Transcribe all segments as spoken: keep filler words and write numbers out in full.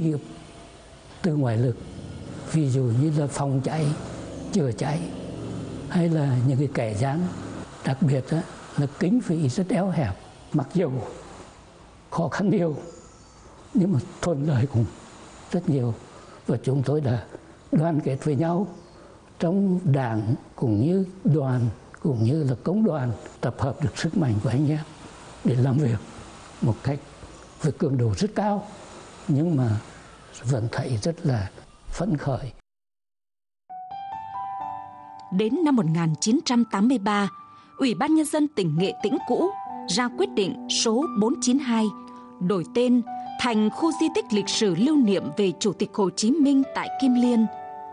hiểm từ ngoại lực, ví dụ như là phòng cháy, chữa cháy, hay là những cái kẻ gian. Đặc biệt đó, là kinh phí rất eo hẹp, mặc dù khó khăn nhiều nhưng mà thuận lợi cũng rất nhiều, và chúng tôi đã đoàn kết với nhau trong đảng cũng như đoàn cũng như là công đoàn, tập hợp được sức mạnh của anh em để làm việc một cách với cường độ rất cao, nhưng mà vẫn thấy rất là phấn khởi. Đến năm một nghìn chín trăm tám mươi ba, Ủy ban Nhân dân tỉnh Nghệ Tĩnh cũ ra quyết định số bốn trăm chín mươi hai đổi tên thành khu di tích lịch sử lưu niệm về Chủ tịch Hồ Chí Minh tại Kim Liên.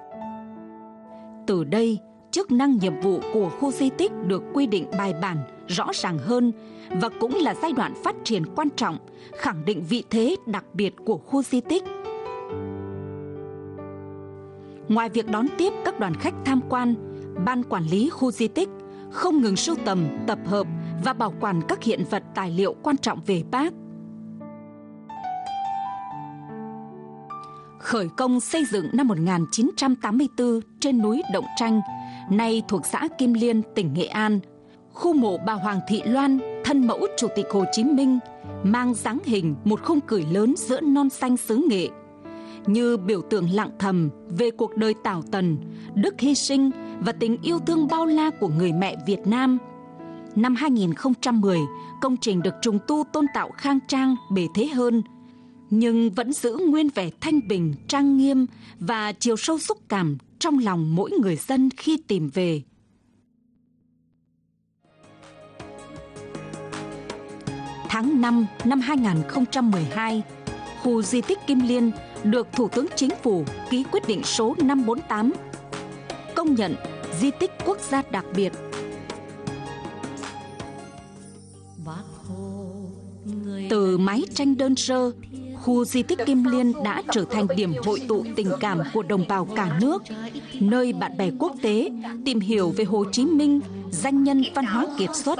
Từ đây, chức năng nhiệm vụ của khu di tích được quy định bài bản, rõ ràng hơn và cũng là giai đoạn phát triển quan trọng, khẳng định vị thế đặc biệt của khu di tích. Ngoài việc đón tiếp các đoàn khách tham quan, Ban quản lý khu di tích không ngừng sưu tầm, tập hợp và bảo quản các hiện vật tài liệu quan trọng về Bác. Khởi công xây dựng năm một nghìn chín trăm tám mươi tư trên núi Động Tranh, nay thuộc xã Kim Liên, tỉnh Nghệ An, khu mộ bà Hoàng Thị Loan, thân mẫu Chủ tịch Hồ Chí Minh, mang dáng hình một khung cửi lớn giữa non xanh xứ Nghệ, như biểu tượng lặng thầm về cuộc đời tảo tần, đức hy sinh và tình yêu thương bao la của người mẹ Việt Nam. Năm hai nghìn không trăm mười, công trình được trùng tu tôn tạo khang trang, bề thế hơn, nhưng vẫn giữ nguyên vẻ thanh bình, trang nghiêm và chiều sâu xúc cảm trong lòng mỗi người dân khi tìm về. Tháng năm năm hai nghìn không trăm mười hai, khu di tích Kim Liên được Thủ tướng Chính phủ ký quyết định số năm trăm bốn mươi tám, công nhận di tích quốc gia đặc biệt. Từ mái tranh đơn sơ, khu di tích Kim Liên đã trở thành điểm hội tụ tình cảm của đồng bào cả nước, nơi bạn bè quốc tế tìm hiểu về Hồ Chí Minh, danh nhân văn hóa kiệt xuất.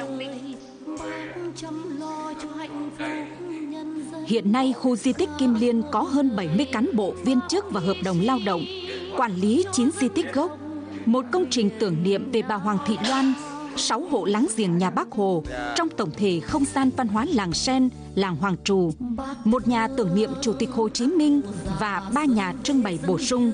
Hiện nay, khu di tích Kim Liên có hơn bảy mươi cán bộ, viên chức và hợp đồng lao động, quản lý chín di tích gốc, một công trình tưởng niệm về bà Hoàng Thị Loan, sáu hộ láng giềng nhà Bác Hồ trong tổng thể không gian văn hóa làng Sen, làng Hoàng Trù, một nhà tưởng niệm Chủ tịch Hồ Chí Minh và ba nhà trưng bày bổ sung.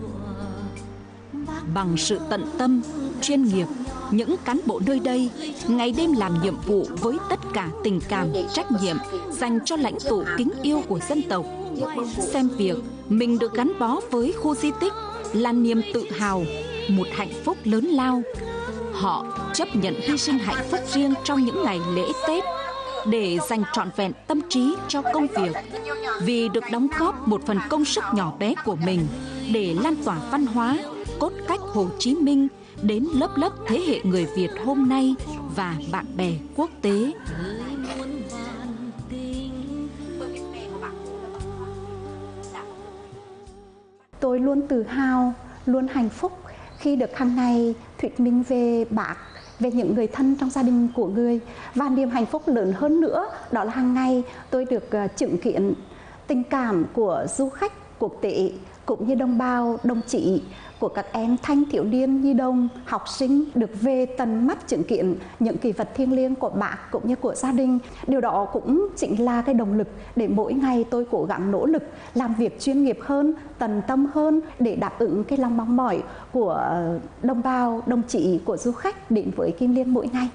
Bằng sự tận tâm, chuyên nghiệp, những cán bộ nơi đây ngày đêm làm nhiệm vụ với tất cả tình cảm, trách nhiệm dành cho lãnh tụ kính yêu của dân tộc. Xem việc mình được gắn bó với khu di tích là niềm tự hào, một hạnh phúc lớn lao. Họ chấp nhận hy sinh hạnh phúc riêng trong những ngày lễ Tết để dành trọn vẹn tâm trí cho công việc, vì được đóng góp một phần công sức nhỏ bé của mình để lan tỏa văn hóa, cốt cách Hồ Chí Minh đến lớp lớp thế hệ người Việt hôm nay và bạn bè quốc tế. Tôi luôn tự hào, luôn hạnh phúc khi được hàng ngày thuyết minh về Bác, về những người thân trong gia đình của người. Và niềm hạnh phúc lớn hơn nữa đó là hàng ngày tôi được chứng kiến tình cảm của du khách quốc tế cũng như đồng bào, đồng chí của các em thanh thiếu niên, nhi đồng, học sinh được về tận mắt chứng kiến những kỳ vật thiêng liêng của Bác cũng như của gia đình. Điều đó cũng chính là cái động lực để mỗi ngày tôi cố gắng nỗ lực làm việc chuyên nghiệp hơn, tận tâm hơn để đáp ứng cái lòng mong mỏi của đồng bào, đồng chí, của du khách đến với Kim Liên mỗi ngày.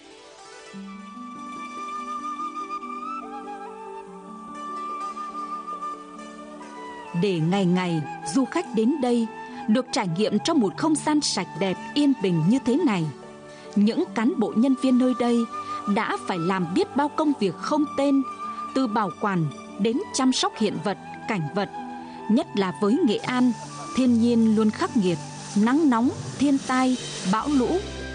Để ngày ngày du khách đến đây được trải nghiệm trong một không gian sạch đẹp, yên bình như thế này, những cán bộ nhân viên nơi đây đã phải làm biết bao công việc không tên, từ bảo quản đến chăm sóc hiện vật, cảnh vật. Nhất là với Nghệ An, thiên nhiên luôn khắc nghiệt, nắng nóng, thiên tai, bão lũ.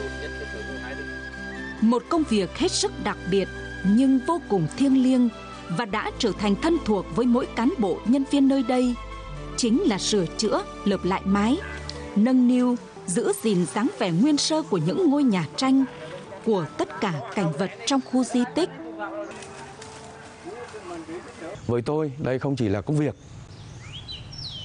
Một công việc hết sức đặc biệt nhưng vô cùng thiêng liêng và đã trở thành thân thuộc với mỗi cán bộ nhân viên nơi đây, chính là sửa chữa, lợp lại mái, nâng niu, giữ gìn dáng vẻ nguyên sơ của những ngôi nhà tranh, của tất cả cảnh vật trong khu di tích. Với tôi, đây không chỉ là công việc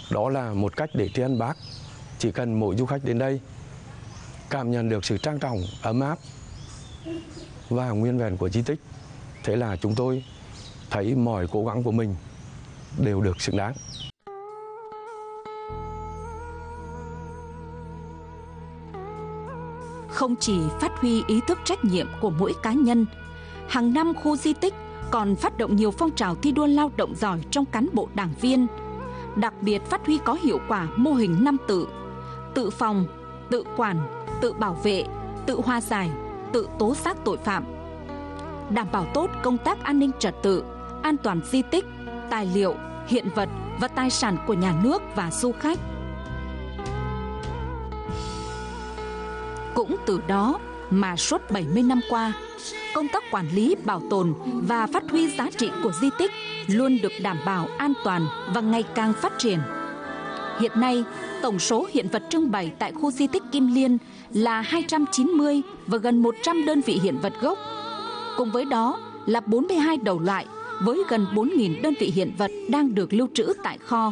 Đó là một cách để tri ân Bác. Chỉ cần mỗi du khách đến đây cảm nhận được sự trang trọng, ấm áp và nguyên vẹn của di tích, thế là chúng tôi thấy mọi cố gắng của mình đều được xứng đáng. Không chỉ phát huy ý thức trách nhiệm của mỗi cá nhân, hàng năm khu di tích còn phát động nhiều phong trào thi đua lao động giỏi trong cán bộ đảng viên, đặc biệt phát huy có hiệu quả mô hình năm tự: tự phòng, tự quản, tự bảo vệ, tự hòa giải, tự tố giác tội phạm, đảm bảo tốt công tác an ninh trật tự, an toàn di tích, tài liệu, hiện vật và tài sản của nhà nước và du khách. Cũng từ đó mà suốt bảy mươi năm qua, công tác quản lý, bảo tồn và phát huy giá trị của di tích luôn được đảm bảo an toàn và ngày càng phát triển. Hiện nay, tổng số hiện vật trưng bày tại khu di tích Kim Liên là hai trăm chín mươi và gần một trăm đơn vị hiện vật gốc. Cùng với đó là bốn mươi hai đầu loại với gần bốn nghìn đơn vị hiện vật đang được lưu trữ tại kho.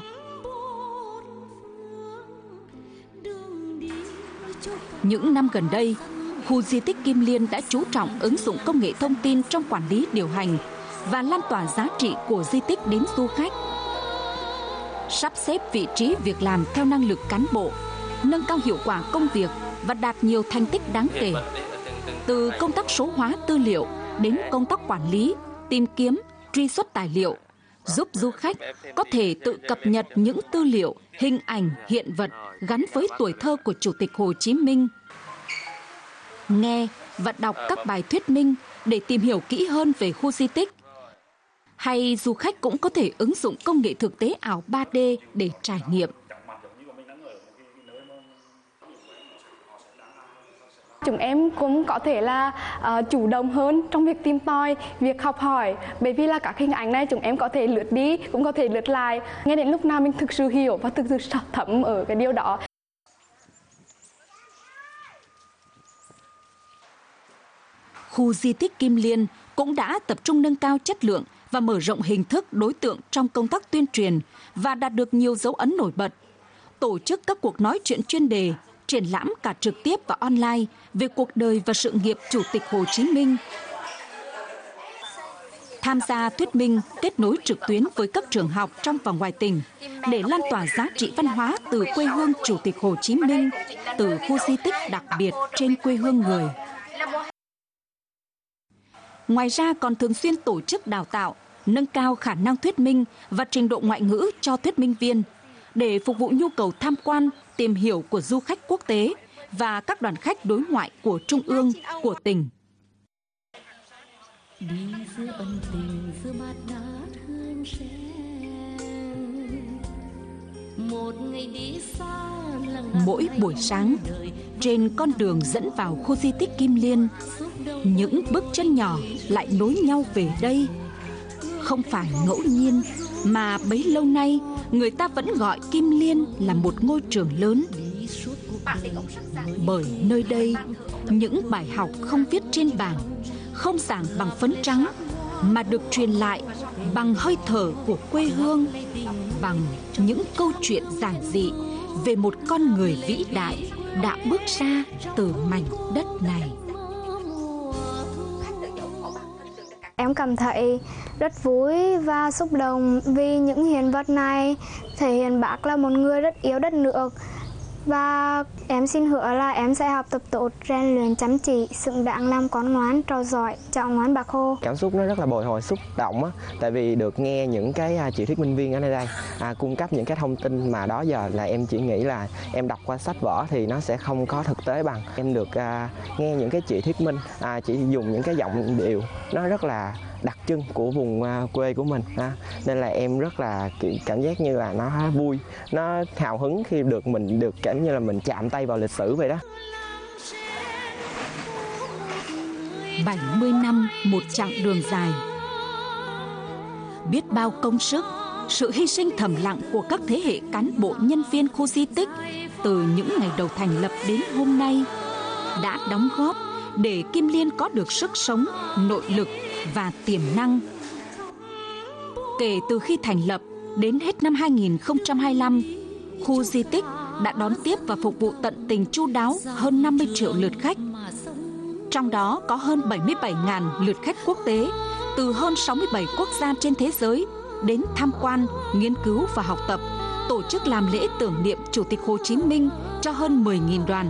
Những năm gần đây, khu di tích Kim Liên đã chú trọng ứng dụng công nghệ thông tin trong quản lý điều hành và lan tỏa giá trị của di tích đến du khách. Sắp xếp vị trí việc làm theo năng lực cán bộ, nâng cao hiệu quả công việc và đạt nhiều thành tích đáng kể. Từ công tác số hóa tư liệu đến công tác quản lý, tìm kiếm, truy xuất tài liệu, giúp du khách có thể tự cập nhật những tư liệu, hình ảnh, hiện vật gắn với tuổi thơ của Chủ tịch Hồ Chí Minh. Nghe và đọc các bài thuyết minh để tìm hiểu kỹ hơn về khu di tích. Hay du khách cũng có thể ứng dụng công nghệ thực tế ảo ba D để trải nghiệm. Chúng em cũng có thể là uh, chủ động hơn trong việc tìm tòi, việc học hỏi. Bởi vì là các hình ảnh này chúng em có thể lướt đi, cũng có thể lướt lại. Ngay đến lúc nào mình thực sự hiểu và thực sự thấm ở cái điều đó. Khu di tích Kim Liên cũng đã tập trung nâng cao chất lượng và mở rộng hình thức đối tượng trong công tác tuyên truyền và đạt được nhiều dấu ấn nổi bật. Tổ chức các cuộc nói chuyện chuyên đề, triển lãm cả trực tiếp và online về cuộc đời và sự nghiệp Chủ tịch Hồ Chí Minh. Tham gia thuyết minh, kết nối trực tuyến với các trường học trong và ngoài tỉnh để lan tỏa giá trị văn hóa từ quê hương Chủ tịch Hồ Chí Minh, từ khu di tích đặc biệt trên quê hương người. Ngoài ra còn thường xuyên tổ chức đào tạo, nâng cao khả năng thuyết minh và trình độ ngoại ngữ cho thuyết minh viên để phục vụ nhu cầu tham quan, tìm hiểu của du khách quốc tế và các đoàn khách đối ngoại của Trung ương, của tỉnh. Mỗi buổi sáng, trên con đường dẫn vào khu di tích Kim Liên, những bước chân nhỏ lại nối nhau về đây. Không phải ngẫu nhiên mà bấy lâu nay người ta vẫn gọi Kim Liên là một ngôi trường lớn. Bởi nơi đây, những bài học không viết trên bảng, không giảng bằng phấn trắng, mà được truyền lại bằng hơi thở của quê hương, bằng những câu chuyện giản dị về một con người vĩ đại đã bước ra từ mảnh đất này. Em cảm thấy rất vui và xúc động vì những hiện vật này thể hiện Bác là một người rất yêu đất nước. Và em xin hứa là em sẽ học tập tốt, rèn luyện chăm chỉ, xứng đáng làm con ngoan, trò giỏi, trọng ngoan Bác Hồ. Cảm xúc nó rất là bồi hồi, xúc động á, tại vì được nghe những cái chị thuyết minh viên ở nơi đây à, cung cấp những cái thông tin mà đó giờ là em chỉ nghĩ là em đọc qua sách vở thì nó sẽ không có thực tế bằng. Em được à, nghe những cái chị thuyết minh, à, chị dùng những cái giọng điệu nó rất là đặc trưng của vùng uh, quê của mình ha. Nên là em rất là cảm giác như là nó vui, nó hào hứng khi được mình được cảm như là mình chạm tay vào lịch sử vậy đó. bảy mươi năm một chặng đường dài, biết bao công sức, sự hy sinh thầm lặng của các thế hệ cán bộ nhân viên khu di tích từ những ngày đầu thành lập đến hôm nay đã đóng góp để Kim Liên có được sức sống, nội lực và tiềm năng. Kể từ khi thành lập đến hết năm hai nghìn không trăm hai mươi lăm, khu di tích đã đón tiếp và phục vụ tận tình chu đáo hơn năm mươi triệu lượt khách. Trong đó có hơn bảy mươi bảy nghìn lượt khách quốc tế từ hơn sáu mươi bảy quốc gia trên thế giới đến tham quan, nghiên cứu và học tập, tổ chức làm lễ tưởng niệm Chủ tịch Hồ Chí Minh cho hơn mười nghìn đoàn.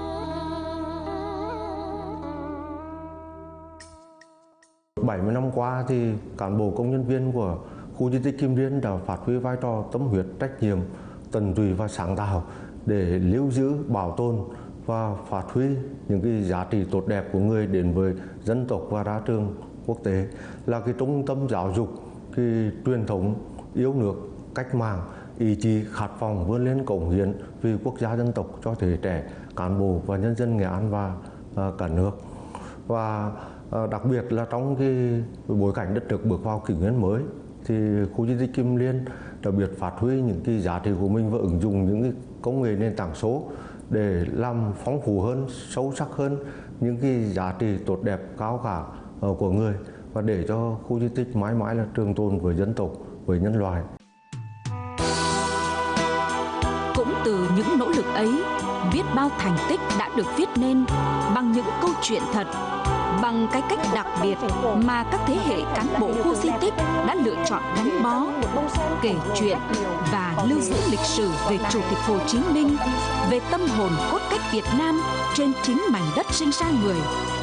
bảy mươi năm qua thì cán bộ công nhân viên của khu di tích Kim Liên đã phát huy vai trò tâm huyết, trách nhiệm, tận tụy và sáng tạo để lưu giữ, bảo tồn và phát huy những cái giá trị tốt đẹp của người đến với dân tộc và ra trường quốc tế, là cái trung tâm giáo dục, cái truyền thống yêu nước, cách mạng, ý chí khát vọng vươn lên cống hiến vì quốc gia dân tộc cho thế hệ trẻ, cán bộ và nhân dân Nghệ An và uh, cả nước. Và uh, đặc biệt là trong cái bối cảnh đất nước bước vào kỷ nguyên mới thì khu di tích Kim Liên đặc biệt phát huy những cái giá trị của mình và ứng dụng những cái công nghệ nền tảng số để làm phong phú hơn, sâu sắc hơn những cái giá trị tốt đẹp cao cả uh, của người, và để cho khu di tích mãi mãi là trường tồn với dân tộc, với nhân loại. Cũng từ những nỗ lực ấy, biết bao thành tích đã được viết nên bằng những câu chuyện thật, bằng cái cách đặc biệt mà các thế hệ cán bộ khu di tích đã lựa chọn gắn bó, kể chuyện và lưu giữ lịch sử về Chủ tịch Hồ Chí Minh, về tâm hồn cốt cách Việt Nam trên chính mảnh đất sinh ra người.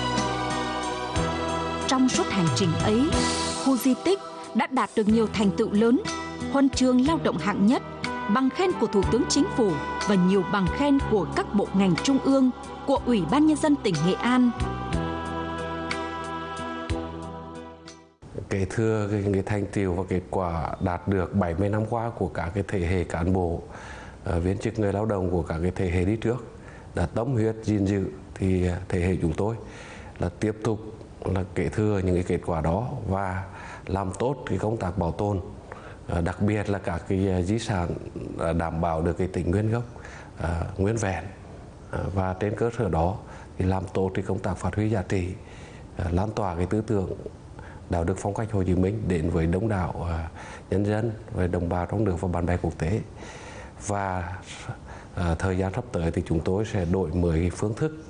Trong suốt hành trình ấy, khu di tích đã đạt được nhiều thành tựu lớn, huân chương lao động hạng nhất, bằng khen của Thủ tướng Chính phủ và nhiều bằng khen của các bộ ngành trung ương, của Ủy ban Nhân dân tỉnh Nghệ An. Kể thưa cái, cái thành tựu và kết quả đạt được bảy mươi năm qua của các cái thế hệ cán bộ, uh, viên chức, người lao động của các cái thế hệ đi trước đã tâm huyết gìn giữ, thì thế hệ chúng tôi là tiếp tục là kể thừa những cái kết quả đó và làm tốt cái công tác bảo tồn, uh, đặc biệt là các cái uh, di sản uh, đảm bảo được cái tính nguyên gốc, uh, nguyên vẹn, uh, và trên cơ sở đó thì làm tốt cái công tác phát huy giá trị, uh, lan tỏa cái tư tưởng đạo đức phong cách Hồ Chí Minh đến với đông đảo uh, nhân dân, với đồng bào trong nước và bạn bè quốc tế. Và uh, thời gian sắp tới thì chúng tôi sẽ đổi mới cái phương thức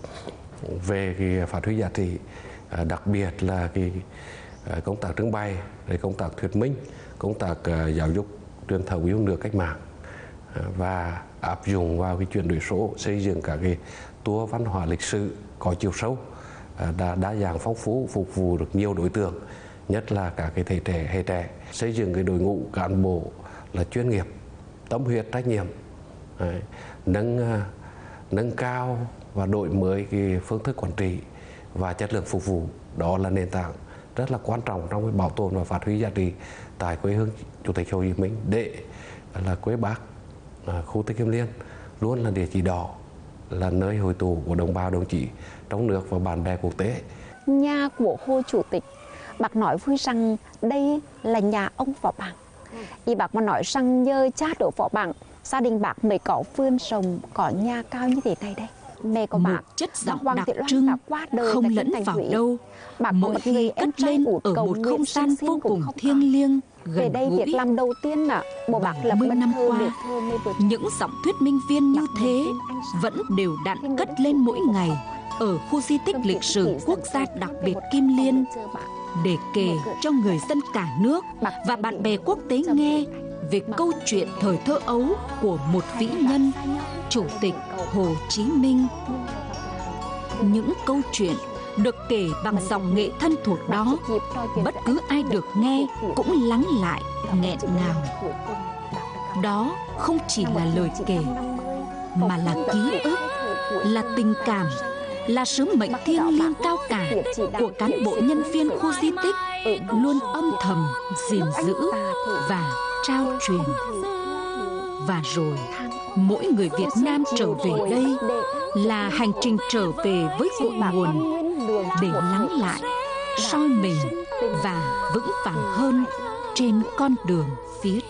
về cái phát huy giá trị, uh, đặc biệt là cái uh, công tác trưng bày, rồi công tác thuyết minh, công tác uh, giáo dục truyền thống yêu nước cách mạng, uh, và áp dụng vào cái chuyển đổi số, xây dựng các cái tour văn hóa lịch sử có chiều sâu, uh, đa, đa dạng phong phú, phục vụ được nhiều đối tượng, nhất là cả cái thế trẻ, hệ trẻ, xây dựng cái đội ngũ cán bộ là chuyên nghiệp, tâm huyết, trách nhiệm, đấy, nâng nâng cao và đổi mới cái phương thức quản trị và chất lượng phục vụ. Đó là nền tảng rất là quan trọng trong cái bảo tồn và phát huy giá trị tại quê hương Chủ tịch Hồ Chí Minh, để là quê Bác, khu di tích Kim Liên luôn là địa chỉ đỏ, là nơi hội tụ của đồng bào, đồng chí trong nước và bạn bè quốc tế. Nhà của Hồ Chủ tịch, bác nói vui rằng đây là nhà ông Võ Bằng. Ý bác mà nói rằng nhờ cha đỡ Võ Bằng, gia đình bác mới có vườn rồng, có nhà cao như thế này đây. Mẹ của bác, chất giọng Hoàng đặc Thị Loan trưng, đã qua đời không tại lẫn Thành vào Thủy. đâu. Bác Mỗi khi cất lên ở một không gian vô cùng thiêng liêng, về gần đây việc gũi. làm đầu tiên là bộ bác lập mười bức năm thơ qua, để thơ mê vượt. những giọng thuyết minh viên như thế vẫn đều đặn cất lên mỗi ngày ở khu di tích lịch sử quốc gia đặc biệt Kim Liên, để kể cho người dân cả nước và bạn bè quốc tế nghe về câu chuyện thời thơ ấu của một vĩ nhân, Chủ tịch Hồ Chí Minh. Những câu chuyện được kể bằng dòng nghệ thân thuộc đó, bất cứ ai được nghe cũng lắng lại nghẹn ngào. Đó không chỉ là lời kể, mà là ký ức, là tình cảm, là sứ mệnh thiêng liêng cao cả của cán bộ nhân viên khu di tích, luôn âm thầm gìn giữ và trao truyền. Và rồi, mỗi người Việt Nam trở về đây là hành trình trở về với cội nguồn, để lắng lại, soi mình và vững vàng hơn trên con đường phía